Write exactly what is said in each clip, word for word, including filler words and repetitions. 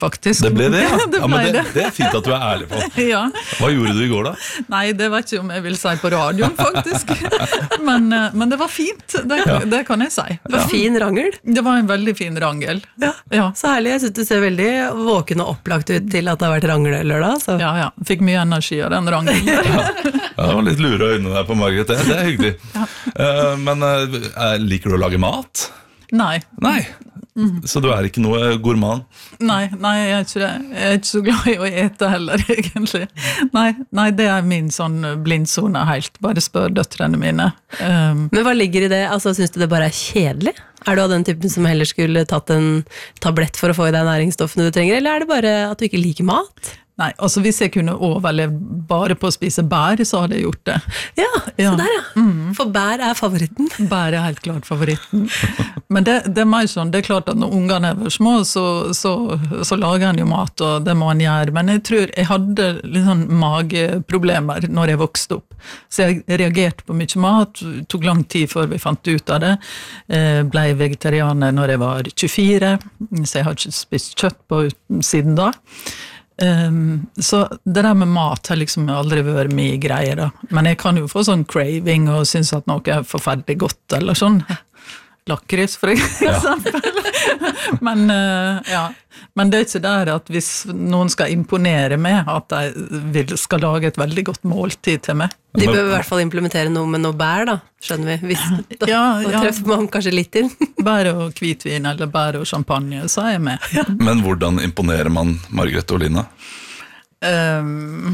faktisk. Det ble det, ja. det, ja men det, det. det er fint at du er ærlig på. Ja. Hva gjorde du i går da? Nei, det vet ikke om jeg vil si på radioen, faktisk. men, men det var fint, det, ja. det kan jeg si. Det var fin rangel. Det var en veldig fin rangel. Ja, ja. Så herlig. Jeg synes du ser veldig våken og opplagt ut til at det har vært rangelørdag. Så. Ja, ja. Fikk mye energi av den rangelen. ja. ja, det var litt lure øyne der på Margret. Det, det er hyggelig. Ja. Uh, men uh, liker du å lage mat? Nei. Nei. Mm. Så du er ikke noe gourmand? Nei, nei, jeg er ikke det. Jeg er ikke så glad i å ete heller, egentlig. Nei, nei det er min sånn blindzone helt. Bare spør døtrene mine. Um, Men hva ligger i det? Altså, synes du det bare er kjedelig? Er du av den typen som heller skulle tatt en tablett for å få i deg næringsstoffene du trenger, eller er det bare at du ikke liker mat? Nei, altså hvis jeg kunne overleve bare på å spise bær, så hadde jeg gjort det. Ja, ja. Så der ja. Mm. For bær er favoritten. Bær er helt klart favoritten. Men det, det er mer sånn, det er klart at når ungene er små, så, så, så lager han jo mat, og det må han gjøre. Men jeg tror jeg hadde litt sånn mageproblemer når jeg vokste opp. Så jeg reagerte på mye mat, det tok lang tid før vi fant ut av det. Jeg ble vegetarianer når jeg var tjuefire, så jeg har ikke spist kjøtt på siden da. Um, så det der med mat har liksom aldri vært mye greier da. Men jeg kan jo få sånn craving og synes at noe er forferdelig godt eller sånn. Lakris for eksempel. Ja. men, uh, ja. men det er ikke der at hvis noen skal imponere med at de vil, skal lage et veldig godt måltid til meg. De bør i hvert fall implementere noe med noe bær da, skjønner vi. Hvis, da, ja, da ja. treffer man kanskje litt inn. Bær og hvitvin eller bær og champagne, så er jeg med. Ja. Men hvordan imponerer man Margret og Lina? Um,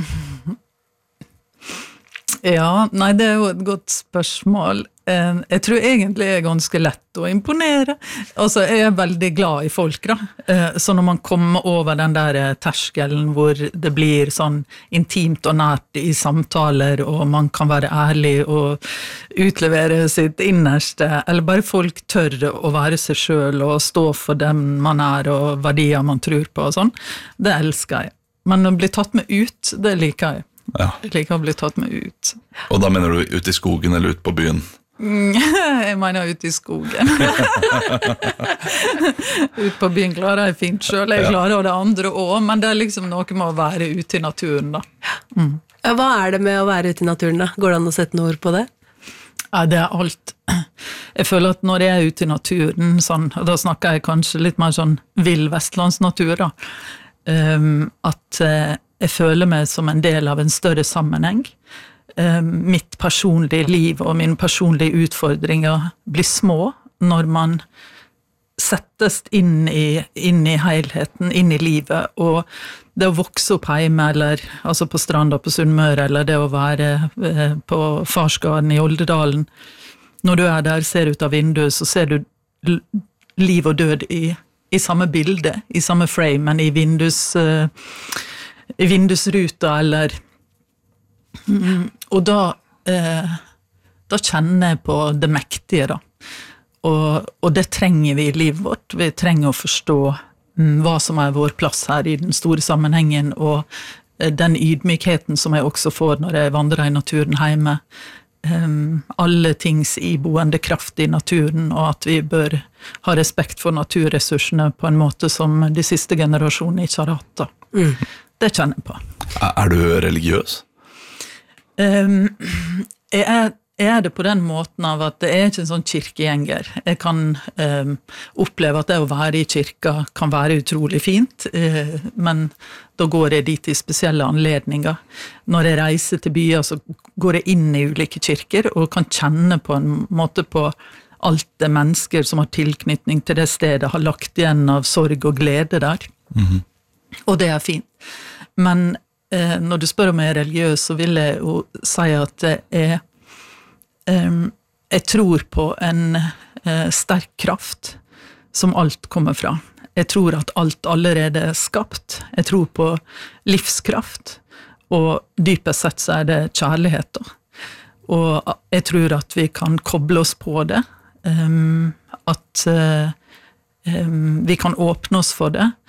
ja, nei, det er jo et godt spørsmål. Jeg tror egentlig det er ganske lett å imponere. Altså, jeg er veldig glad i folk, da. Så når man kommer over den der terskelen hvor det blir sånn intimt og nært i samtaler, og man kan være ærlig og utlevere sitt innerste, eller bare folk tør å være seg selv og stå for dem man er og verdier man tror på og sånn, det elsker jeg. Men å bli tatt med ut, det liker jeg. Ja. Jeg liker å bli tatt med ut. Og da mener du ut i skogen eller ut på byen? Jeg mener ute i skogen. Ut på byen klarer jeg fint selv. Jeg klarer det andre også, men det er liksom noe med å være ute i naturen da. Mm. Ja, hva er det med å være ute i naturen da? Går det an å sette noe ord på det? Ja, det er alt. Jeg føler at når jeg er ute i naturen, sånn, og da snakker jeg kanskje litt mer sånn vill vestlandsnatur da, um, at uh, jeg føler meg som en del av en større sammenheng. Mitt personlige liv og mine personlige utfordringer blir små når man settes inn i, inn i helheten, inn i livet, og det å vokse opp hjemme, eller altså på Stranda på Sunnmøre, eller det å være på Farsgarden i Oldedalen, når du er der, ser ut av vinduet, så ser du liv og død i, i samme bilde, i samme frame, men i vindus, i vindusruta, eller Mm, og da, eh, da kjenner jeg på det mektige da. Og, og det trenger vi i livet vårt. Vi trenger å forstå mm, hva som er vår plass her i den store sammenhengen, og eh, den ydmykheten som jeg også får når jeg vandrer i naturen hjemme. Um, alle tings iboende kraft i naturen, og at vi bør ha respekt for naturressursene på en måte som de siste generasjonene ikke har hatt da. Mm. Det kjenner jeg på. Er du religiøs? Um, jeg, er, jeg er det på den måten av at jeg er ikke en sånn kirkegjenger. Jeg kan um, oppleve at det å være i kirka kan være utrolig fint, uh, men da går jeg dit i spesielle anledninger. Når jeg reiser til byer, så går jeg inn i ulike kirker, og kan kjenne på en måte på alt det mennesker som har tilknytning til det stedet, har lagt igjen av sorg og glede der. Mm-hmm. Og det er fint. Men når du spør om jeg er religiøs, så vil jeg jo si at jeg, jeg tror på en sterk kraft som alt kommer fra. Jeg tror at alt allerede er skapt. Jeg tror på livskraft, og dypest sett så er det kjærlighet. Og jeg tror at vi kan koble oss på det, at vi kan åpne oss for det.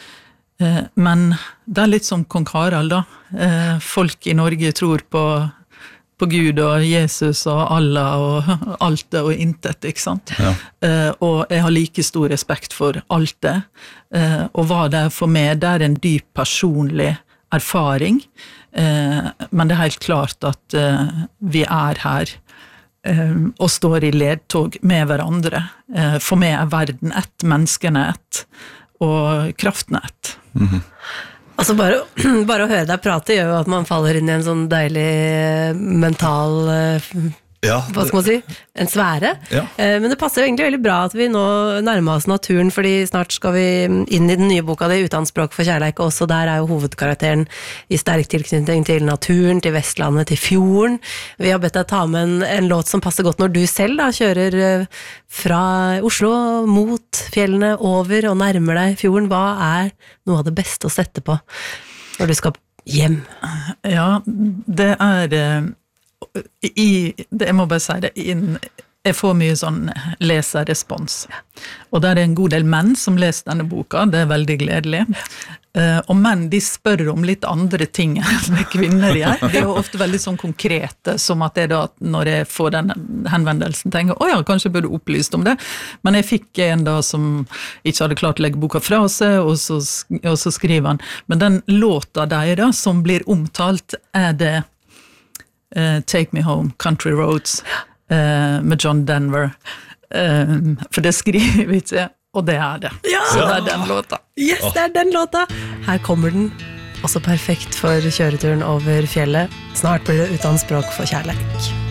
Men det er litt som kong Harald da. Folk i Norge tror på på Gud og Jesus og Allah og alt det og intet, ikke sant? Ja. Uh, og jeg har like stor respekt for alt det. Uh, og hva det er for meg, det er en dyp personlig erfaring, uh, men det er helt klart at uh, vi er her uh, og står i ledtog med hverandre. Uh, for meg er verden ett, menneskene ett, og kraften ett. Mhm. Altså bare, bare å høre deg prate gjør jo at man faller inn i en sånn deilig mental, Ja, hva skal man si, en sfære. Ja. Men det passer jo egentlig veldig bra at vi nå nærmer oss naturen, fordi snart skal vi inn i den nye boka di, Uten språk for kjærleik, og også der er jo hovedkarakteren i sterk tilknytning til naturen, til Vestlandet, til fjorden. Vi har bedt deg ta med en, en låt som passer godt når du selv da kjører fra Oslo mot fjellene, over og nærmer deg fjorden. Hva er noe av det beste å sette på når du skal hjem? Ja, det er... I, det, jeg må bare si det, inn, jeg får mye sånn leserrespons. Og det er en god del menn som leser denne boka, det er veldig gledelig. Uh, og menn, de spør om litt andre ting enn kvinner gjør. De er jo ofte veldig sånn konkrete, som at jeg da, når jeg får den henvendelsen, tenker, åja, kanskje jeg burde opplyst om det. Men jeg fikk en da som ikke hadde klart å legge boka fra seg, og så, og så skriver han. Men den låta der da, som blir omtalt, er det Uh, Take Me Home, Country Roads, uh, med John Denver. Uh, for det skriver vi ikke, og det er det. Ja! Så det er den låta. Yes, det er den låta! Her kommer den, også perfekt for kjøreturen over fjellet. Snart blir det Uten språk for kjærleik.